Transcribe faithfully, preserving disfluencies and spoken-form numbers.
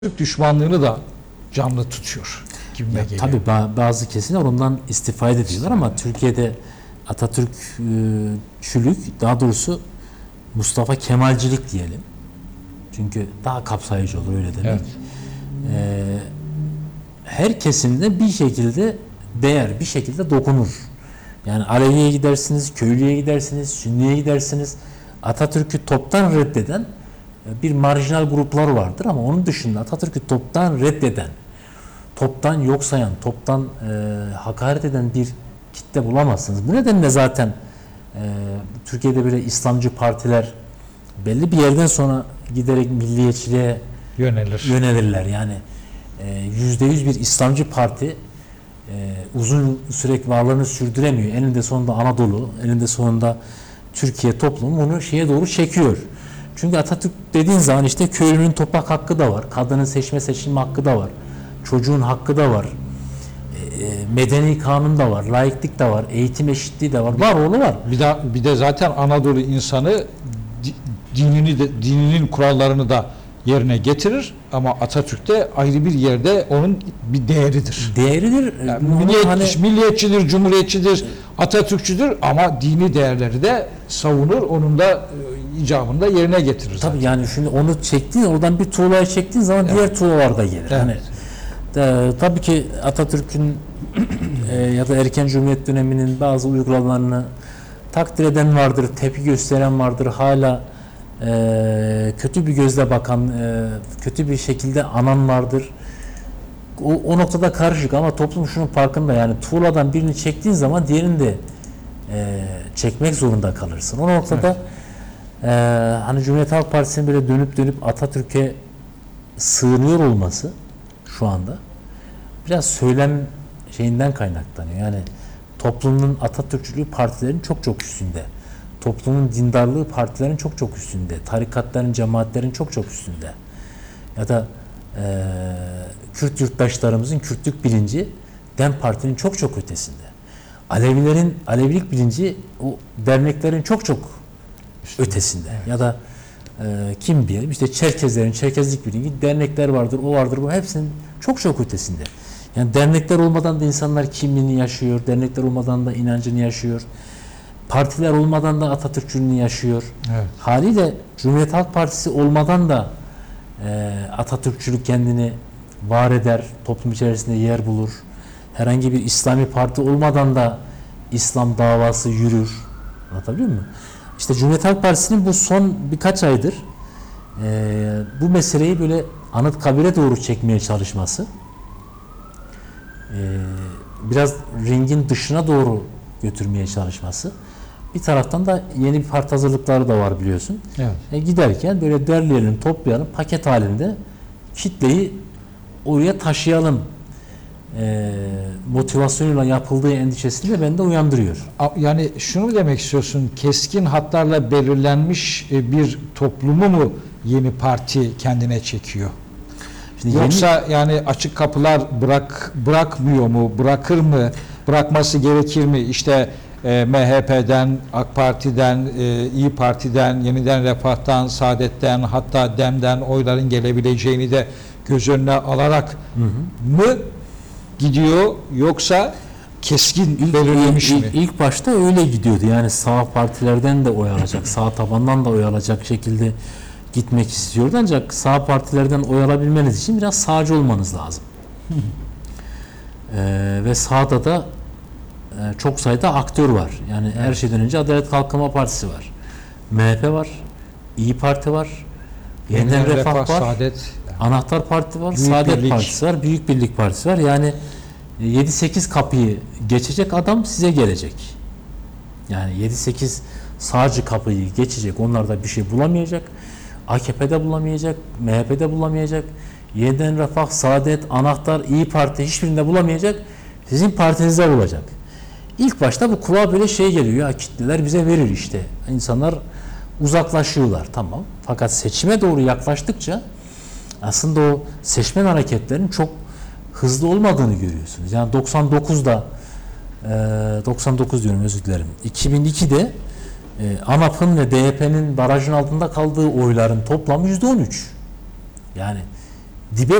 Türk düşmanlığını da canlı tutuyor gibime Ya, geliyor. tabii bazı kesimler ondan istifade ediyorlar ama Türkiye'de Atatürkçülük, daha doğrusu Mustafa Kemalcilik diyelim. Çünkü daha kapsayıcı olur öyle demek. Evet. Ee, her kesimde bir şekilde değer, bir şekilde dokunur. Yani Alevi'ye gidersiniz, köylüye gidersiniz, Sünni'ye gidersiniz. Atatürk'ü toptan reddeden bir marjinal gruplar vardır ama onun dışında Atatürk'ü toptan reddeden, toptan yok sayan, toptan e, hakaret eden bir kitle bulamazsınız. Bu nedenle zaten e, Türkiye'de böyle İslamcı partiler belli bir yerden sonra giderek milliyetçiliğe Yönelir. yönelirler. Yani yüzde yüz bir İslamcı parti e, uzun sürekli varlığını sürdüremiyor. Eninde sonunda Anadolu, eninde sonunda Türkiye toplumu bunu şeye doğru çekiyor. Çünkü Atatürk dediğin zaman işte köylünün toprak hakkı da var, kadının seçme seçilme hakkı da var, çocuğun hakkı da var, e, medeni kanun da var, laiklik de var, eğitim eşitliği de var, var oğlu var. Bir de bir de zaten Anadolu insanı di, dinini de dininin kurallarını da yerine getirir ama Atatürk'te ayrı bir yerde onun bir değeridir. Değeridir. Yani Bunu milliyet, hani, milliyetçidir, cumhuriyetçidir, Atatürkçüdür ama dini değerleri de savunur, onun da e, icabını da yerine getirir. tabii zaten. yani şimdi onu çektiğin, oradan bir tuğlaya çektiğin zaman Evet. diğer tuğlalar da gelir. Evet. Hani de, tabii ki Atatürk'ün e, ya da erken Cumhuriyet döneminin bazı uygulamalarını takdir eden vardır, tepki gösteren vardır, hala e, kötü bir gözle bakan, e, kötü bir şekilde anan vardır. O, o noktada karışık ama toplum şunun farkında, yani tuğladan birini çektiğin zaman diğerini de e, çekmek zorunda kalırsın. O noktada Evet. Ee, hani Cumhuriyet Halk Partisi'nin böyle dönüp dönüp Atatürk'e sığınıyor olması şu anda biraz söylem şeyinden kaynaklanıyor. Yani toplumun Atatürkçülüğü partilerin çok çok üstünde. Toplumun dindarlığı partilerin çok çok üstünde. Tarikatların, cemaatlerin çok çok üstünde. Ya da e, Kürt yurttaşlarımızın Kürtlük bilinci DEM Parti'nin çok çok ötesinde. Alevilerin Alevilik bilinci o derneklerin çok çok ötesinde. Evet. Ya da e, kim diyelim işte Çerkezlerin Çerkezlik bilinci, dernekler vardır, o vardır, bu hepsinin çok çok ötesinde. Yani dernekler olmadan da insanlar kimliğini yaşıyor, dernekler olmadan da inancını yaşıyor. Partiler olmadan da Atatürkçülüğünü yaşıyor. Evet. Haliyle Cumhuriyet Halk Partisi olmadan da e, Atatürkçülük kendini var eder, toplum içerisinde yer bulur. Herhangi bir İslami parti olmadan da İslam davası yürür. Anlatabiliyor muyum? İşte Cumhuriyet Halk Partisi'nin bu son birkaç aydır e, bu meseleyi böyle Anıtkabir'e doğru çekmeye çalışması, e, biraz ringin dışına doğru götürmeye çalışması, bir taraftan da yeni bir parti hazırlıkları da var biliyorsun. Evet. E, giderken böyle derleyelim, toplayalım, paket halinde kitleyi oraya taşıyalım e, motivasyonuyla yapıldığı endişesini de bende uyandırıyor. Yani şunu mu demek istiyorsun? Keskin hatlarla belirlenmiş bir toplumu mu yeni parti kendine çekiyor? Şimdi Yoksa yeni, yani açık kapılar bırak bırakmıyor mu? Bırakır mı? Bırakması gerekir mi? İşte e, M H P'den, AK Parti'den, e, İyi Parti'den, Yeniden Refah'tan, Saadet'ten, hatta DEM'den oyların gelebileceğini de göz önüne alarak hı hı. mı gidiyor, yoksa keskin İlk, belirlemiş ilk, mi? ilk başta öyle gidiyordu. Yani sağ partilerden de oy alacak, sağ tabandan da oy alacak şekilde gitmek istiyordu. Ancak sağ partilerden oy alabilmeniz için biraz sağcı olmanız lazım. ee, ve sağda da e, çok sayıda aktör var. Yani evet. Her şeyden önce Adalet Kalkınma Partisi var. M H P var, İyi Parti var, Yeniden Refah, Refah var, Saadet, Anahtar Parti var, Büyük Saadet Birlik. Partisi var, Büyük Birlik Partisi var. Yani yedi sekiz kapıyı geçecek adam size gelecek. Yani yedi sekiz sağcı kapıyı geçecek, onlar da bir şey bulamayacak. A K P'de bulamayacak, M H P'de bulamayacak. Yeniden Refah, Saadet, Anahtar, İyi Parti hiçbirinde bulamayacak. Sizin partinizde bulacak. İlk başta bu kulağa böyle şey geliyor. Ya kitleler bize verir işte. İnsanlar uzaklaşıyorlar, tamam. Fakat seçime doğru yaklaştıkça aslında o seçmen hareketlerinin çok hızlı olmadığını görüyorsunuz. Yani doksan dokuzda doksan dokuz diyorum, özür dilerim. iki bin ikide ANAP'ın ve D H P'nin barajın altında kaldığı oyların toplamı yüzde on üç. Yani dibe